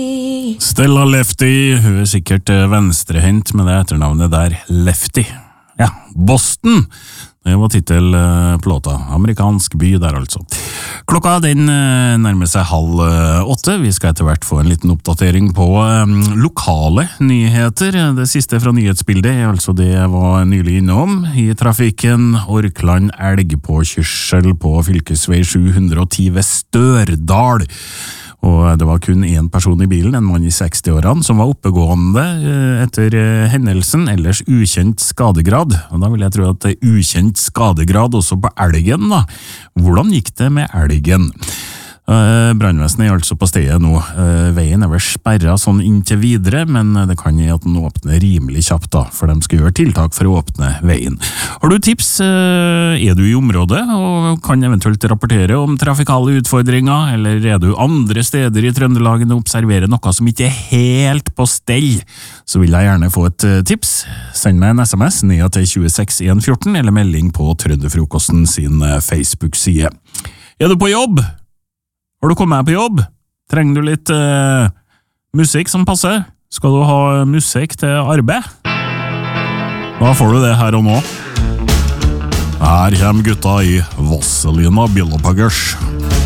Stella Lefty, hun sikkert venstrehendt med det etternavnet der, Lefty. Ja, Boston, det var titelplåta. Amerikansk by der altså. Klokka den nærmer seg 7:30. Vi skal etter hvert få en liten oppdatering på lokale nyheter. Det siste fra nyhetsbildet altså det jeg var nylig innom. I trafikken, Orkland elgpåkjørsel på fylkesvei 710 ved Størdal. Og det var kun en person i bilen, en mann i 60-årene, som var oppegående etter hendelsen, ellers ukjent skadegrad. Og da vil jeg tro at det er ukjent skadegrad også på elgen da. Hvordan gikk det med elgen? Brandvesenet er altså på stedet nå. Veien er vel sperret sånn inntil videre, men det kan gi at den åpner rimelig kjapt da, for de skal gjøre tiltak for å åpne veien. Har du tips? Er du i området og kan eventuelt rapportere om trafikale utfordringer, eller er du andre steder i Trøndelagen og observerer noe som ikke er helt på stell, så vil jeg gjerne få et tips. Send meg en SMS ned til 26114 eller melding på Trønderfrokosten sin Facebook-side. Er du på jobb? Har du kommet på jobb? Trenger du litt musikk som passer? Skal du ha musikk til arbeid? Da får du det her og nå. Her kommer gutta i Vazelina Billopphuggers.